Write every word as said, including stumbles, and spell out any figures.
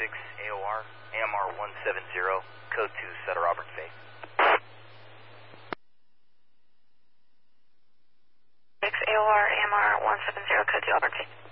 six A O R, A M R one seven zero, code two, Sutter Auburn Bay. six A O R, A M R one seven zero, code two, Auburn Bay.